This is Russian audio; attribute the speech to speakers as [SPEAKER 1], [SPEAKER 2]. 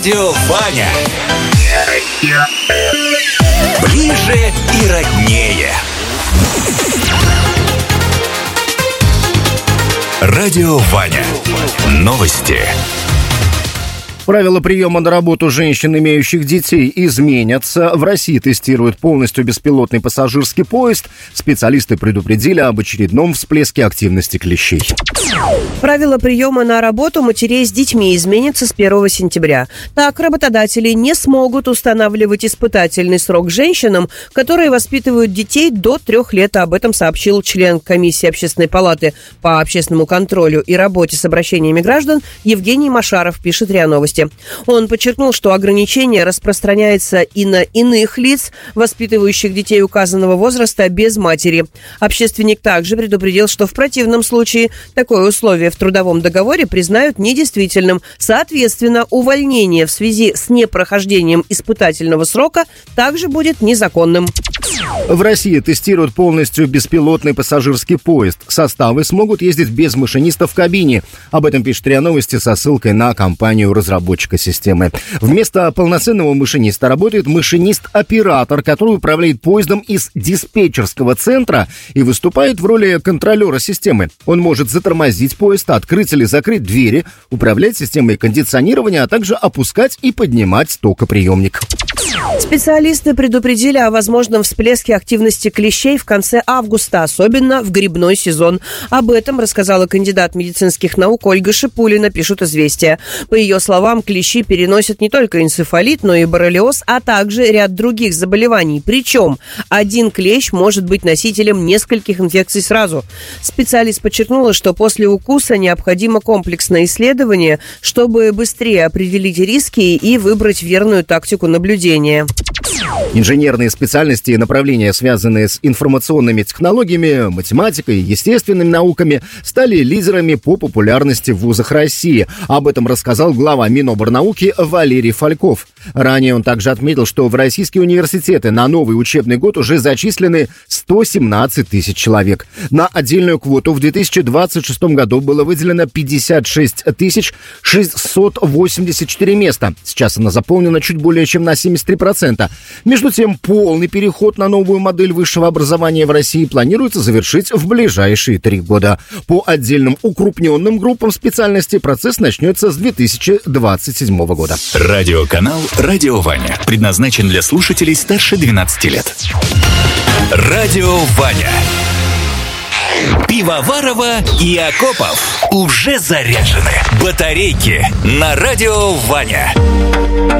[SPEAKER 1] Радио Ваня. Ближе и роднее. Радио Ваня. Новости.
[SPEAKER 2] Правила приема на работу женщин, имеющих детей, изменятся. В России тестируют полностью беспилотный пассажирский поезд. Специалисты предупредили об очередном всплеске активности клещей.
[SPEAKER 3] Правила приема на работу матерей с детьми изменятся с 1 сентября. Так, работодатели не смогут устанавливать испытательный срок женщинам, которые воспитывают детей до 3 лет. Об этом сообщил член комиссии Общественной палаты по общественному контролю и работе с обращениями граждан Евгений Машаров, пишет РИА Новости. Он подчеркнул, что ограничение распространяется и на иных лиц, воспитывающих детей указанного возраста без матери. Общественник также предупредил, что в противном случае такое условие в трудовом договоре признают недействительным. Соответственно, увольнение в связи с непрохождением испытательного срока также будет незаконным.
[SPEAKER 2] В России тестируют полностью беспилотный пассажирский поезд. Составы смогут ездить без машиниста в кабине. Об этом пишет РИА Новости со ссылкой на компанию-разработчика системы. Вместо полноценного машиниста работает машинист-оператор, который управляет поездом из диспетчерского центра и выступает в роли контролера системы. Он может затормозить поезд, открыть или закрыть двери, управлять системой кондиционирования, а также опускать и поднимать токоприемник.
[SPEAKER 3] Специалисты предупредили о возможном всплеске активности клещей в конце августа, особенно в грибной сезон. Об этом рассказала кандидат медицинских наук Ольга Шипулина, пишут «Известия». По ее словам, клещи переносят не только энцефалит, но и боррелиоз, а также ряд других заболеваний. Причем один клещ может быть носителем нескольких инфекций сразу. Специалист подчеркнула, что после укуса необходимо комплексное исследование, чтобы быстрее определить риски и выбрать верную тактику наблюдения.
[SPEAKER 2] Инженерные специальности и направления, связанные с информационными технологиями, математикой и естественными науками, стали лидерами по популярности в вузах России. Об этом рассказал глава Миноборнауки Валерий Фальков. Ранее он также отметил, что в российские университеты на новый учебный год уже зачислены 117 тысяч человек. На отдельную квоту в 2026 году было выделено 56 684 места. Сейчас она заполнена чуть более чем на 73%. Между тем, полный переход на новую модель высшего образования в России планируется завершить в ближайшие 3 года. По отдельным укрупненным группам специальностей процесс начнется с 2027 года.
[SPEAKER 1] Радиоканал «Радио Ваня» предназначен для слушателей старше 12 лет. Радио Ваня. Пивоварова и Акопов уже заряжены. Батарейки на Радио Ваня.